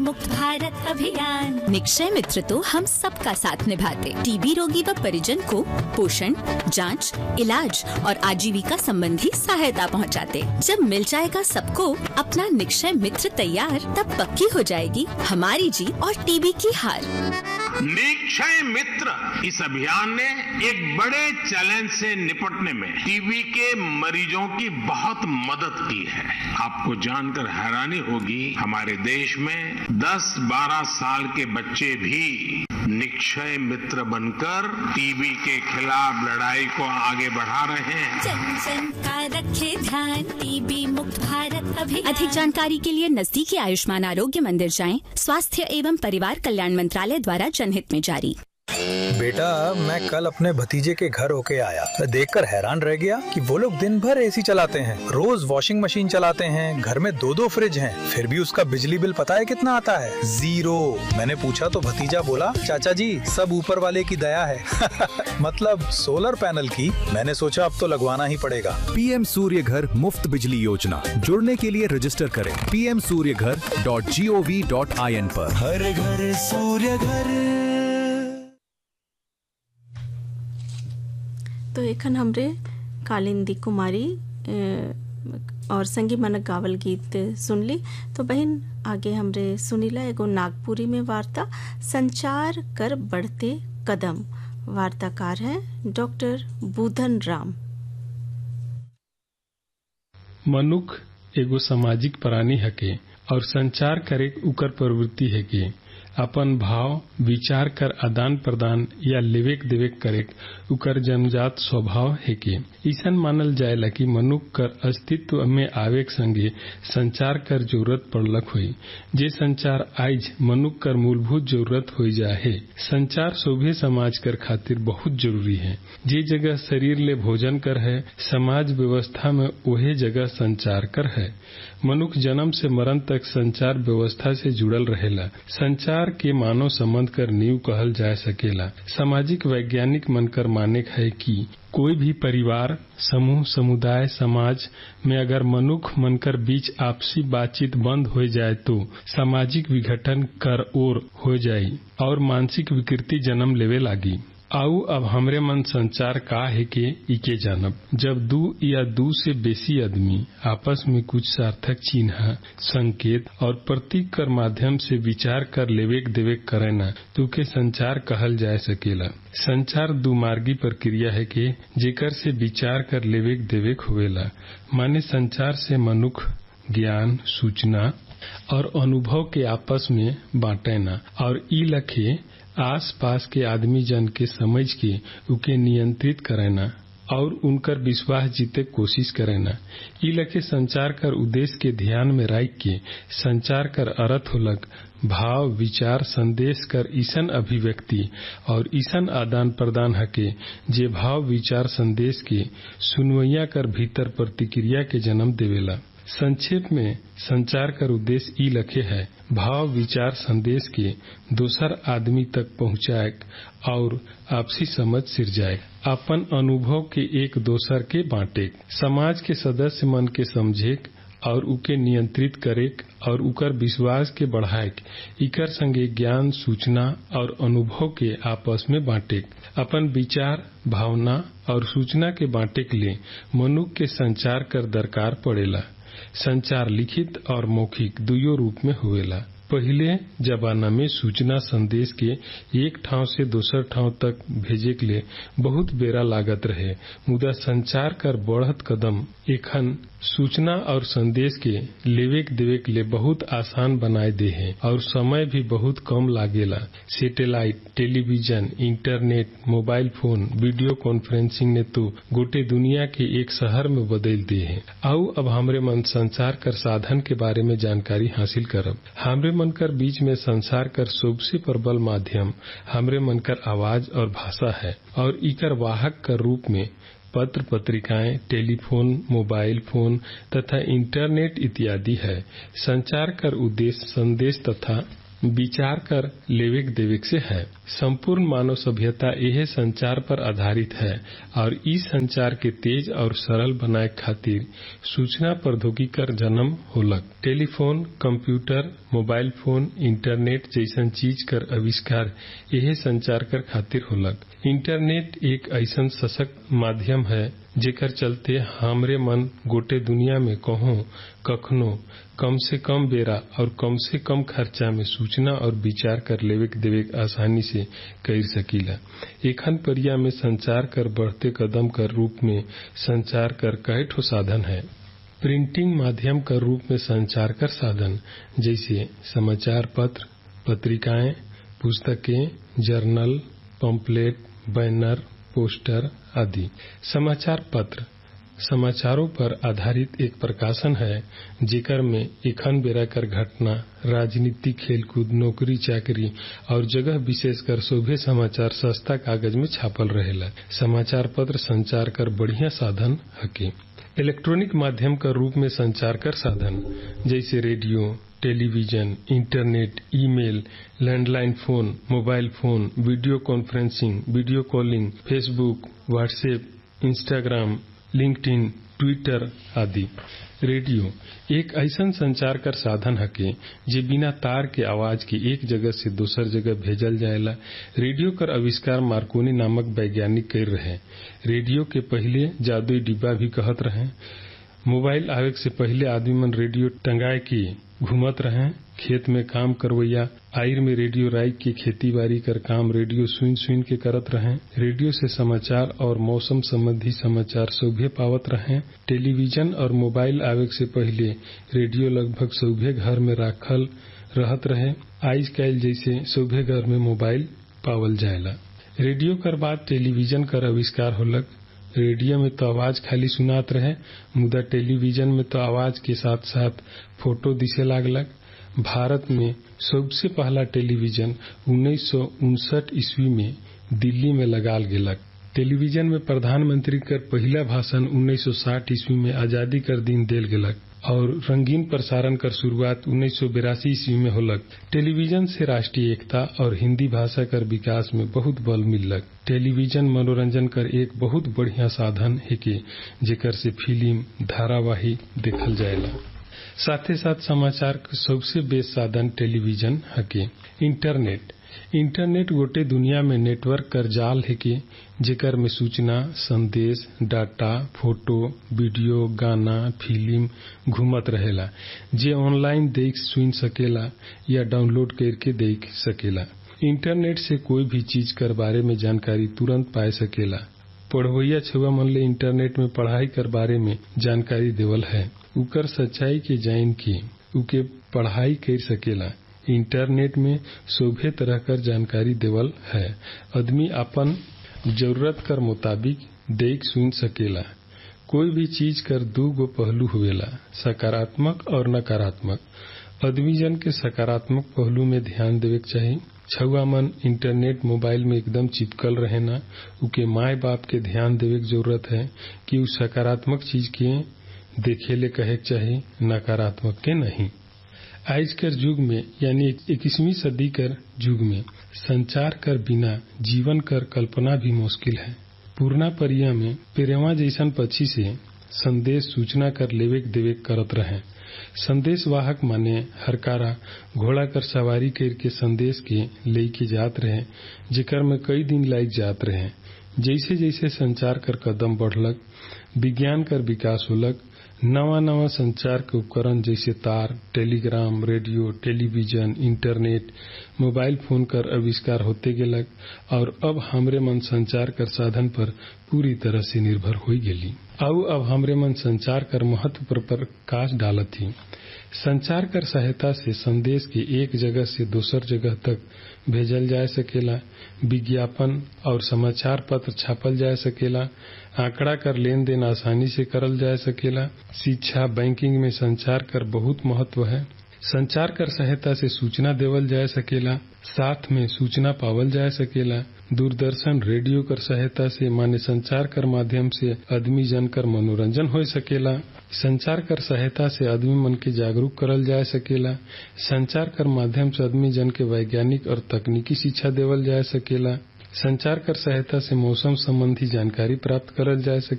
मुक्त भारत अभियान। निक्षय मित्र तो हम सबका साथ निभाते, टीबी रोगी व परिजन को पोषण, जांच, इलाज और आजीविका संबंधी सहायता पहुंचाते। जब मिल जाएगा सबको अपना निक्षय मित्र तैयार, तब पक्की हो जाएगी हमारी जीत और टीबी की हार। निक्षय मित्र इस अभियान ने एक बड़े चैलेंज से निपटने में टीबी के मरीजों की बहुत मदद की है। आपको जानकर हैरानी होगी, हमारे देश में 10-12 साल के बच्चे भी निक्षय मित्र बनकर टीबी के खिलाफ लड़ाई को आगे बढ़ा रहे हैं। जन जन का रखे ध्यान, टीबी मुक्त भारत अभियान। अधिक जानकारी के लिए नजदीकी आयुष्मान आरोग्य मंदिर जाएं। स्वास्थ्य एवं परिवार कल्याण मंत्रालय द्वारा जनहित में जारी। बेटा, मैं कल अपने भतीजे के घर होके आया, देखकर हैरान रह गया कि वो लोग दिन भर एसी चलाते हैं, रोज वॉशिंग मशीन चलाते हैं, घर में 2-2 फ्रिज हैं, फिर भी उसका बिजली बिल पता है कितना आता है? 0। मैंने पूछा तो भतीजा बोला, चाचा जी सब ऊपर वाले की दया है। मतलब सोलर पैनल की। मैंने सोचा अब तो लगवाना ही पड़ेगा। पीएम सूर्य घर मुफ्त बिजली योजना, जुड़ने के लिए रजिस्टर करें pmsuryaghar.gov.in पर। हर घर सूर्य घर। तो एखन हमरे कालिंदी कुमारी और संगी मनक गावल गीत सुनली। तो बहन आगे हमरे सुनीला एगो नागपुरी में वार्ता, संचार कर बढ़ते कदम। वार्ताकार हैं डॉक्टर बूधन राम। मनुख एगो सामाजिक प्राणी हके और संचार करे उकर प्रवृत्ति है कि अपन भाव विचार कर आदान प्रदान या लेवेक देवेक करे उकर जन्मजात स्वभाव है कि ईसन मानल जाएला कि मनुख कर अस्तित्व में आवेक संगे संचार कर जरूरत पड़लक हुई। जे संचार आज मनुख कर मूलभूत जरूरत हो जाए। संचार सोभे समाज कर खातिर बहुत जरूरी है। जे जगह शरीर ले भोजन कर है, समाज व्यवस्था में वही जगह संचार कर है। मनुख जन्म से मरण तक संचार व्यवस्था से जुड़ल रहेला। संचार के मानव संबंध कर नींव कहल जा सकेला। सामाजिक वैज्ञानिक मनकर माने है कि कोई भी परिवार, समूह, समुदाय, समाज में अगर मनुख मनकर बीच आपसी बातचीत बंद हो जाए तो सामाजिक विघटन कर ओर हो जाई और मानसिक विकृति जन्म लेवे लागी। आउ अब हमरे मन संचार का है के इके जानब। जब 2 या 2 से बेसी आदमी आपस में कुछ सार्थक चिन्ह, संकेत और प्रतीक कर माध्यम से विचार कर लेवेक देवेक करे न तो के संचार कहल जा सकेला। संचार 2 मार्गी प्रक्रिया है के जेकर से विचार कर लेवेक देवेक होवेला। माने संचार से मनुख ज्ञान, सूचना और अनुभव के आपस में बांटे न और ई लखे आस पास के आदमी जन के समझ के उके नियंत्रित करेना और उनकर विश्वास जीते कोशिश करेना। ई लखे संचार कर उद्देश्य के ध्यान में रख के संचार कर अर्थ होलक भाव, विचार, संदेश कर ईसन अभिव्यक्ति और ईसन आदान प्रदान हके जे भाव, विचार, संदेश के सुनवैया कर भीतर प्रतिक्रिया के जन्म देवेला। संक्षेप में संचार कर उद्देश्य ई लखे है भाव, विचार, संदेश के दोसर आदमी तक पहुँचाए और आपसी समझ सिरजाए, अपन अनुभव के एक दोसर के बांटे, समाज के सदस्य मन के समझे और उके नियंत्रित करे और उकर विश्वास के बढ़ाए, इकर संगे ज्ञान, सूचना और अनुभव के आपस में बांटे, अपन विचार, भावना और सूचना के बांटे के लिए मनुष्य के संचार कर दरकार पड़ेला। संचार लिखित और मौखिक दुयो रूप में होवेला। पहले जमाना में सूचना संदेश के एक ठाव से दोसर ठाव तक भेजे के लिए बहुत बेरा लागत रहे, मुदा संचार कर बढ़त कदम एखन सूचना और संदेश के लेवेक देवेक ले बहुत आसान बनाए दे है और समय भी बहुत कम लागेला। Satellite, television, internet, mobile phone, video conferencing ने तो गोटे दुनिया के एक शहर में बदल दे है। आओ अब हमरे मन संचार कर साधन के बारे में जानकारी हासिल करब। हमरे मन कर बीच में संसार कर सबसे प्रबल माध्यम हमरे मन कर आवाज और भाषा है और इकर वाहक कर रूप में पत्र, पत्रिकाएं, टेलीफोन, मोबाइल फोन तथा इंटरनेट इत्यादि है। संचार कर उद्देश्य संदेश तथा विचार कर लेवेक देवेक से है। संपूर्ण मानव सभ्यता यह संचार पर आधारित है और इस संचार के तेज और सरल बनाए खातिर सूचना प्रौद्योगिकी कर जन्म होलक। Telephone, computer, mobile phone, internet जैसन चीज कर आविष्कार यह संचार कर खातिर होलक। इंटरनेट एक ऐसा सशक्त माध्यम है जेकर चलते हमरे मन गोटे दुनिया में कहो कखनो कम से कम बेरा और कम से कम खर्चा में सूचना और विचार कर लेवेक देवेक आसानी से कर सकीला। एखन परिया में संचार कर बढ़ते कदम कर रूप में संचार कर कई ठो साधन है। प्रिंटिंग माध्यम का रूप में संचार कर साधन जैसे समाचार पत्र, पत्रिकाएं, पुस्तकें, जर्नल, पंपलेट, बैनर, पोस्टर आदि। समाचार पत्र समाचारों पर आधारित एक प्रकाशन है जेकर में एखन बेरा कर घटना, राजनीति, खेलकूद, नौकरी चाकरी और जगह विशेष कर शोभे समाचार सस्ता कागज में छापल रहेला। समाचार पत्र संचार कर बढ़िया साधन हके। इलेक्ट्रॉनिक माध्यम का रूप में संचार कर साधन जैसे radio, television, internet, email, landline phone, mobile phone, video conferencing, video calling, Facebook, WhatsApp, Instagram, LinkedIn, Twitter आदि। रेडियो एक ऐसा संचार कर साधन हके जे बिना तार के आवाज के एक जगह से दूसर जगह भेजल जाएला। रेडियो कर आविष्कार मार्कोनी नामक वैज्ञानिक कर रहे। रेडियो के पहले जादुई डिब्बा भी कहत रहे। मोबाइल आवे से पहले आदमी मन रेडियो टंगाए के घूमत रहे। खेत में काम करवैया आयर में रेडियो राई के खेती बाड़ी कर काम रेडियो सुन के करत रहे। रेडियो से समाचार और मौसम संबंधी समाचार सौभे पावत रहे। टेलीविजन और मोबाइल आवे से पहले रेडियो लगभग सौभे घर में राखल रहत रहे। आज कल जैसे सौभे घर में मोबाइल पावल जाएला। रेडियो कर बाद टेलीविजन कर आविष्कार होलक। रेडियो में तो आवाज खाली सुनात रहे, मुदा टेलीविजन में तो आवाज के साथ साथ फोटो दिखे लागलक। भारत में सबसे पहला टेलीविजन 1959 ईस्वी में दिल्ली में लगाल गेलक। टेलीविजन में प्रधानमंत्री कर पहला भाषण 1960 ईस्वी में आजादी कर दिन देल गेलक और रंगीन प्रसारण कर शुरुआत 1982 ईस्वी में होलक। टेलीविजन से राष्ट्रीय एकता और हिंदी भाषा कर विकास में बहुत बल मिलक। टेलीविजन मनोरंजन कर एक बहुत बढ़िया साधन है के जेकर से फिल्म, धारावाहिक देखल जाएला। साथे साथ समाचार के सबसे बेस्ट साधन टेलीविजन हके। इंटरनेट गोटे दुनिया में नेटवर्क कर जाल है के जेकर में सूचना, संदेश, डाटा, फोटो, वीडियो, गाना, फिल्म घूमत रहेला जे ऑनलाइन देख सुन सकेला या डाउनलोड करके देख सकेला। इंटरनेट से कोई भी चीज कर बारे में जानकारी तुरंत पाए सकेला। पढ़वैया छुआ मन ले इंटरनेट में पढ़ाई कर बारे में जानकारी देवल है। उकर सच्चाई के जान के उके पढ़ाई कर सकेला। इंटरनेट में सौभे तरह कर जानकारी देवल है। आदमी अपन जरूरत कर मुताबिक देख सुन सकेला। कोई भी चीज कर दू गो पहलू हुएला, सकारात्मक और नकारात्मक। आदमी जन के सकारात्मक पहलू में ध्यान देवे के चाहिए। छुआ मन इंटरनेट मोबाइल में एकदम चिपकल रहे ना, उके माए बाप के ध्यान देवे की जरूरत है कि उस सकारात्मक चीज के देखेले कहे के चाहिए, नकारात्मक के नहीं। आज कर युग में यानी 21वीं सदी कर युग में संचार कर बिना जीवन कर कल्पना भी मुश्किल है। पूर्णा परिया में पेरेवा जैसन पक्षी से संदेश सूचना कर लेवे देवे करत रहे। संदेश वाहक माने हरकारा घोड़ा कर सवारी करके संदेश के लेके जात रहे, जेकर में कई दिन लाग जात रहे। जैसे जैसे संचार कर कदम बढ़लक, विज्ञान कर विकास होलक, नवा संचार के उपकरण जैसे तार, Telegram, radio, television, internet, mobile phone कर आविष्कार होते गेलक और अब हमरे मन संचार कर साधन पर पूरी तरह से निर्भर हो गेली। अब हमरे मन संचार कर महत्व पर प्रकाश डालत ही। संचार कर सहायता से संदेश के एक जगह से दूसर जगह तक भेजल जा सकेला। विज्ञापन और समाचार पत्र छापल जा सकेला। आंकड़ा कर लेन देन आसानी से करल जा सकेला। शिक्षा, बैंकिंग में संचार कर बहुत महत्व है। संचार कर सहायता से सूचना देवल जा सकेला, साथ में सूचना पावल जा सकेला। दूरदर्शन रेडियो कर सहायता से माने संचार कर माध्यम से आदमी जन कर मनोरंजन हो सकेला। संचार कर सहायता से आदमी मन के जागरूक करल जा सकेला। संचार कर माध्यम से आदमी जन के वैज्ञानिक और तकनीकी शिक्षा देवल जा सकेला। संचार कर सहायता से मौसम संबंधी जानकारी प्राप्त करल जा सके।